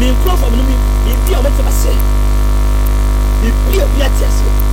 me nkurɔfoɔ no me bi a wɔte bɛsɛ me bi a bi ate ase